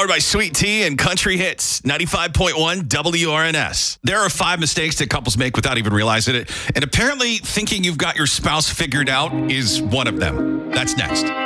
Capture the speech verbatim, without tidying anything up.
Powered by Sweet Tea and Country Hits, ninety-five point one W R N S. There are five mistakes that couples make without even realizing it. And apparently thinking you've got your spouse figured out is one of them. That's next.